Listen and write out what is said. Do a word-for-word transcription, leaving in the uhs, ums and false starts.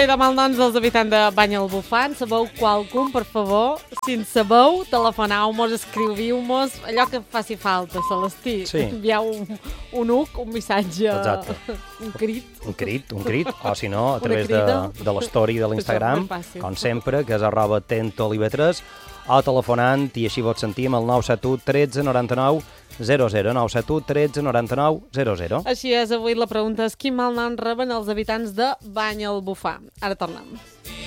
De malnoms dels habitants de Banyalbufar, en sabeu qualcun, per favor? Si en sabeu, telefoneu-mos, escriviu-mos, allò que faci falta, Celestí. Sí. Envieu un, un uc, un missatge, Exacte. un crit. Un crit, un crit, o si no, a Una través de, crida. de l'story de l'Instagram, Això és més fàcil. com sempre, que és arroba tentolive3, o telefonant, i així vos sentim, al nou set u tretze noranta-nou zero zero, nou set u tretze noranta-nou zero zero. Així és, avui la pregunta és quin malnom reben els habitants de Banyalbufar. Ara tornem.